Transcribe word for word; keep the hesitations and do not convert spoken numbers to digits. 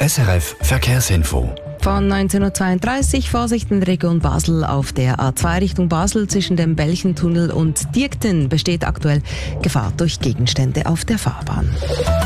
S R F Verkehrsinfo. Von neunzehn Uhr zweiunddreißig Vorsicht in der Region Basel auf der A zwei Richtung Basel zwischen dem Belchentunnel und Diekten besteht aktuell Gefahr durch Gegenstände auf der Fahrbahn.